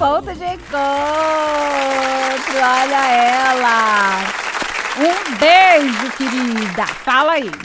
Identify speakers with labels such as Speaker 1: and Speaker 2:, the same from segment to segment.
Speaker 1: ponto de encontro. Olha ela. Um beijo, querida. Fala aí.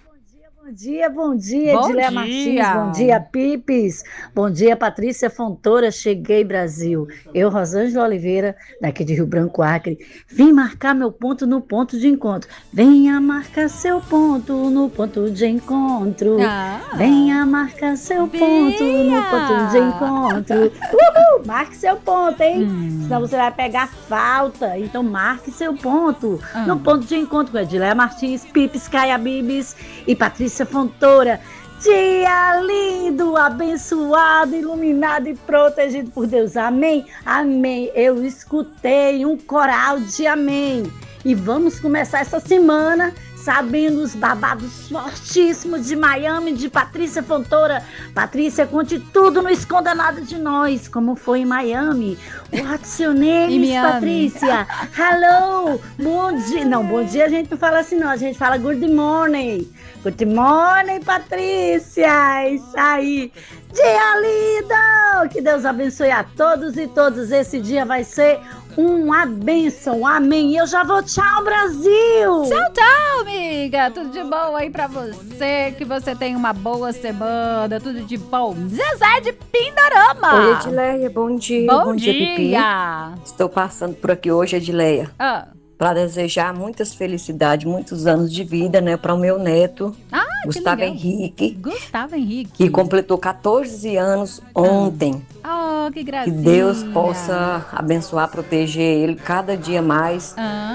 Speaker 2: Bom dia,
Speaker 1: Bom
Speaker 2: Edileia Martins, bom
Speaker 1: dia.
Speaker 2: dia, Pipes, bom dia, Patrícia Fontoura, cheguei, Brasil. Eu, Rosângela Oliveira, daqui de Rio Branco, Acre, vim marcar meu ponto no ponto de encontro. Venha marcar seu ponto no ponto de encontro. Venha marcar seu ponto no ponto de
Speaker 1: Venha.
Speaker 2: encontro. Uhul, marque seu ponto, hein? Senão
Speaker 1: Hum.
Speaker 2: você vai pegar falta. Então marque seu ponto no
Speaker 1: Hum.
Speaker 2: ponto de encontro com Edileia Martins, Pipes, Caia Bibis e Patrícia Fontoura. Dia lindo, abençoado, iluminado e protegido por Deus. Amém? Amém. Eu escutei um coral de amém. E vamos começar essa semana sabendo os babados fortíssimos de Miami, de Patrícia Fontoura. Patrícia, conte tudo, não esconda nada de nós. Como foi em Miami? What's your name, Patrícia? Hello, bom dia. Não, bom dia a gente não fala assim não, a gente fala good morning. Good morning, Patrícia. Isso aí. Dia lindo! Que Deus abençoe a todos e todas. Esse dia vai ser uma bênção. Amém. E eu já vou. Tchau, Brasil!
Speaker 1: Tchau, amiga. Tudo de bom aí pra você. Que você tenha uma boa semana. Tudo de bom. Zezé de Pindorama.
Speaker 3: Oi, Edileia. Bom dia.
Speaker 1: Bom
Speaker 3: Pipi.
Speaker 1: dia.
Speaker 3: Estou passando por aqui hoje, Edileia, para desejar muitas felicidades, muitos anos de vida, né, para o meu neto, Gustavo Henrique.
Speaker 1: Gustavo Henrique.
Speaker 3: Que completou 14 anos ontem.
Speaker 1: Oh, que
Speaker 3: Que
Speaker 1: gracinha.
Speaker 3: Deus possa abençoar, proteger ele cada dia mais,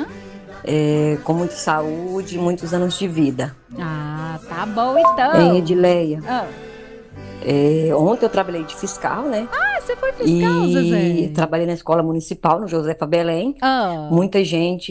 Speaker 3: com muita saúde e muitos anos de vida.
Speaker 1: Ah, tá bom então.
Speaker 3: Hein, Edileia? Ontem eu trabalhei de fiscal, né?
Speaker 1: Você foi fiscal, Zezé?
Speaker 3: E trabalhei na escola municipal, no Josefa Belém. Muita gente